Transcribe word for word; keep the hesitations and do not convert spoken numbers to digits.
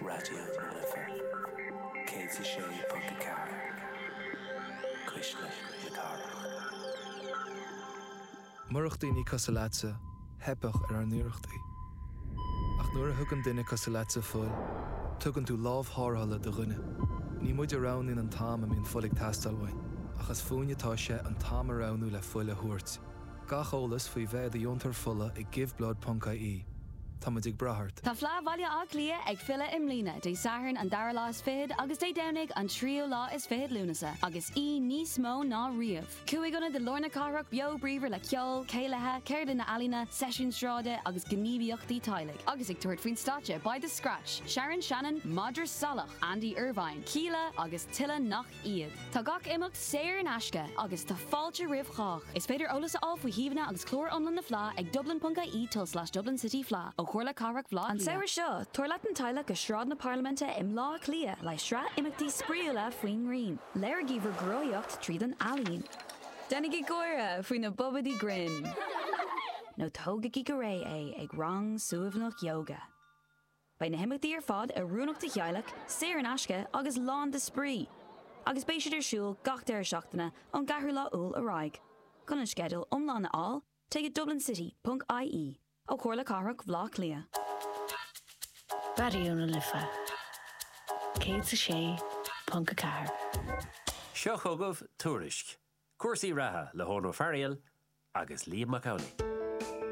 Radio Liver. Katie Shea Punkacar. Krishna Yakara. Murachtaí Casalatsa, hebach ar an nuirechtaí. Ach nuair a thugann duine Casalatsa fuil, tugann tú lámh thárthala do ghine. Ní muid arán in an táim am íon fuillig tastalhain, achas fúinetá sé an táim aránú le fuil a thuairt. Gach ólas faoi bheith a diontar fulla i give blood punca í. Tá muid ag brathart. Tá flá bhaile á clia ag fila im lína, dé saharn an dara lá is fihid, agus dé damnig an trío lá is fihid lúnasa, agus í níos mó ná riamh. Cuaig gona de Lorna Carrack bio bríomhar le ceol, céilethe, céirde na alína, session stráde, agus gníomhíochtaí tailig. Agus ag tuairt faoin státe by the scratch, Sharon Shannon, Madra Salach, Andy Irvine, Keela agus Tilla nach iad. Tá gach imimecht séir an asca, agus tá fáilte ribh chách. Is féidir ólas á faoi híomhna agus clór omlan na flá ag dublin punca í til slash Dublin City flá. Chorla Carrack vlog. An saoir seo, tuairleat an taile go sráid na Parliamente im lá clia, lei sra imimetí spríúla faoin rion. Léir gíomhar groíocht tríd an alín. Dennig i gcóire faoin na bobadí grin. nó tógaí go ré é ag rang suamhnach yoga. Ba na himimetí ar fad a rúnach de chealaach, séir an asca agus lán de sprí. Agus béisiid ar siúil gach deir seachtainna an gahar lá úl a raig. Gon an skedul omlán na all, take dublin city punc I E. ó Chorla Carrack vlog lia. Radio Liver. Katie Shea Punkacar. Seo chugah tuairisc. Cuasaí ratha le Hónó Farial agus Liam Macaulay.